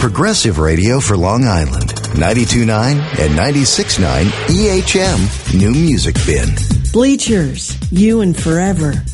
Progressive Radio for Long Island. 92.9 and 96.9 EHM New Music Bin. Bleachers, You and Forever.